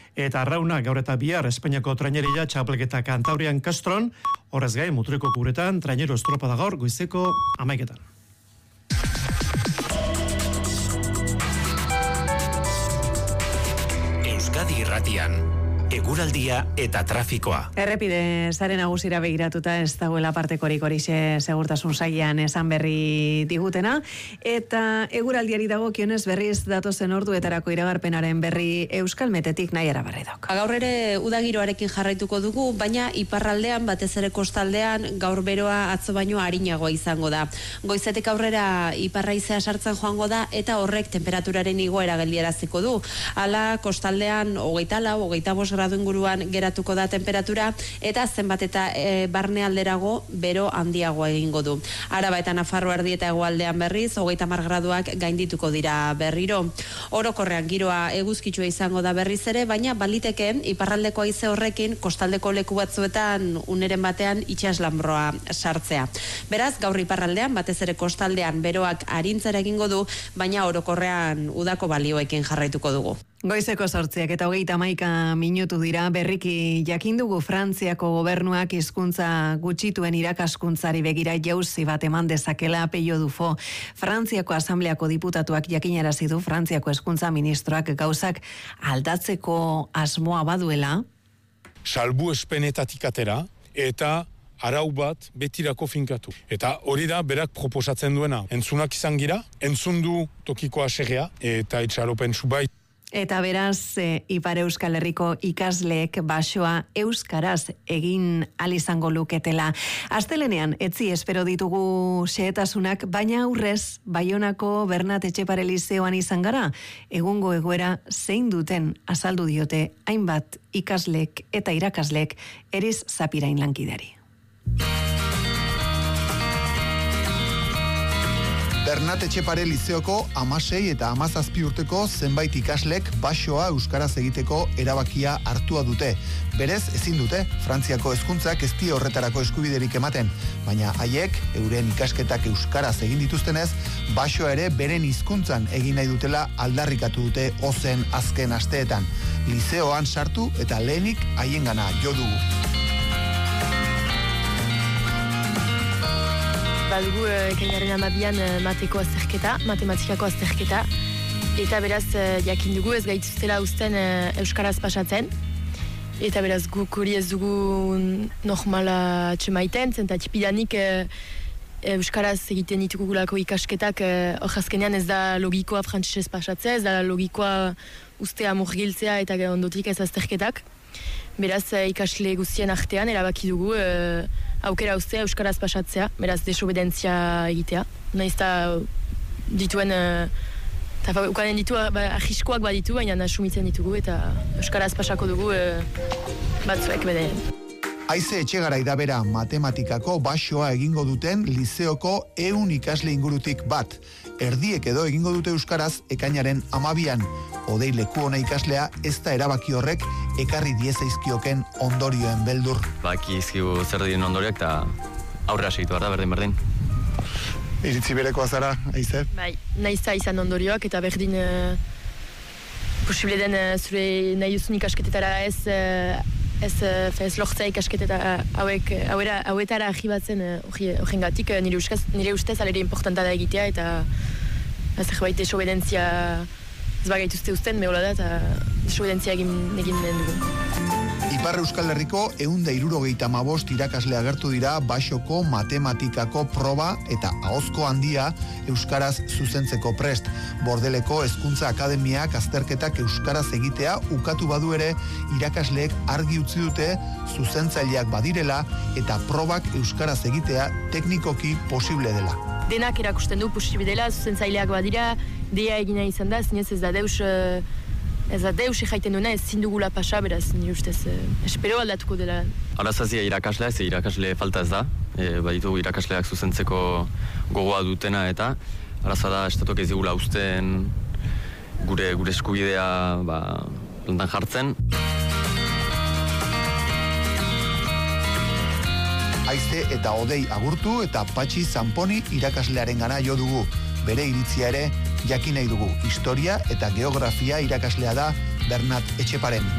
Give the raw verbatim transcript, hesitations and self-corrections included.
eta arrauna gaur eta bihar Espainiako traineria txapelketa Kantabrian Castron, horrez gain muturreko kuretan trainero estropada gaur goizeko hamaiketan. Euskadi Irratian, eguraldia eta trafikoa. Errepide zaren nagusira begiratuta ez dagoela partekorik horixe segurtasun sailean esan berri digutena, eta eguraldiari dagokionez berriz datozen orduetarako iragarpenaren berri Euskalmetetik Naiara Barredok. Gaur ere udagiroarekin jarraituko dugu, baina iparraldean batez ere kostaldean gaur beroa atzo baino arinagoa izango da. Goizetik aurrera iparraizea sartzen joango da eta horrek temperaturaren igoera geldiaraziko du. Hala kostaldean hogeita lau, hogeita bost gradu inguruan geratuko da temperatura eta zenbat eta e, barnealderago bero handiagoa egingo du. Araba eta Nafarroa erdi eta hegoaldean berriz hogeita hamar graduak gaindituko dira berriro. Orokorrean giroa eguzkitsua izango da berriz ere, baina baliteke iparraldeko haize horrekin kostaldeko leku batzuetan uneren batean itsaslanbroa sartzea. Beraz, gaur iparraldean batez ere kostaldean beroak arintzera egingo du, baina orokorrean udako balioekin jarraituko dugu. Goizeko sortziak eta hogeita hamaika minutu dira, berriki jakindugu Frantziako gobernuak hizkuntza gutxituen irakaskuntzari begira jauzi bat eman dezakela Peio Dufo. Frantziako Asambleako diputatuak jakinarazi du Frantziako hezkuntza ministroak gauzak aldatzeko asmoa baduela. Salbuespenetatik atera eta arau bat betirako finkatu. Eta hori da berak proposatzen duena. Entzunak izan gira, entzundu tokiko asegea eta itxaropen subait. Eta beraz, e, Ipar Euskal Herriko ikasleek basoa euskaraz egin alizango luketela. Astelenean, etzi espero ditugu xehetasunak, baina aurrez, Baionako Bernat Etxepare Lizeoan izan gara, egungo egoera zein duten azaldu diote hainbat ikasleek eta irakasleek Eriz Zapirain lankidari. Bernat Etxepare Lizeoko hamasei eta hamazazpi urteko zenbait ikaslek basoa euskaraz egiteko erabakia hartua dute. Berez ezin dute, Frantziako hezkuntzak ez die horretarako eskubiderik ematen, baina haiek euren ikasketak euskaraz egin dituztenez, basoa ere beren hizkuntzan egin nahi dutela aldarrikatu dute ozen azken asteetan. Lizeoan sartu eta lehenik haiengana jo dugu. Badugu ekainaren amabian mateko azterketa, matematikako azterketa, eta beraz jakin dugu ez gaituztela uzten euskaraz pasatzen, eta beraz guk hori ez dugu normala txemaiten, zenta tipidanik euskaraz egiten ditugulako ikasketak hor azkenean ez da logikoa frantsesez pasatzea, ez da logikoa ustea murgiltzea eta ondotik ez azterketak. Beraz ikasle guztien artean erabaki dugu e, aukera ustea euskaraz pasatzea, beraz desobedentzia egitea. Naiz eta dituen, eta ukanen ditu, ahiskoak baditu, baina asumitzen ditugu eta euskaraz pasako dugu e, batzuek bede. Haize Etxegarai da bera matematikako basoa egingo duten lizeoko ehun ikasle ingurutik bat. Erdiek edo egingo dute euskaraz ekainaren amabian. Odei leku ona ikaslea ez da erabaki horrek ekarri diezaizkioken ondorioen beldur. Baki izkigu zer dien ondoriak eta aurrera segitu behar da, berdin-berdin. Iritzi berekoa zara, Haize? Bai, nahiz da izan ondorioak eta berdin uh, posible den uh, zure nahi duzun ikasketetara ez uh, ez, uh, ez lortzea ikasketeta hauek hauera, hauetara ahibatzen horren uh, gatik uh, nire, nire ustez alere importanta da egitea eta zerbait desobedentzia ez bagaituzte uzten, mehola da, eta desobedentzia egin, egin den dugu. Ipar Euskal Herriko ehun eta hirurogeita hamabost irakasle agertu dira basoko matematikako proba eta ahozko handia euskaraz zuzentzeko prest. Bordeleko Hezkuntza Akademiak azterketak euskaraz egitea ukatu badu ere irakasleek argi utzi dute zuzentzaileak badirela eta probak euskaraz egitea teknikoki posible dela. Denak erakusten du posible dela, zuzentzaileak badira, deia egina izan da, zinez ez da deus, ez da deus ejaiten duena, ez zindugula pasa, beraz, nire ustez, espero aldatuko dela. Arazazia irakaslea, ez irakasle falta ez da, e, baditu irakasleak zuzentzeko gogoa dutena eta arazoa da estatuak ez digula uzten gure, gure eskubidea ba, plantan jartzen. Haize eta Odei agurtu eta Patxi Zanponi irakaslearen gana jo dugu. Bere iritzia ere jakin nahi dugu. Historia eta geografia irakaslea da Bernat Etxeparen.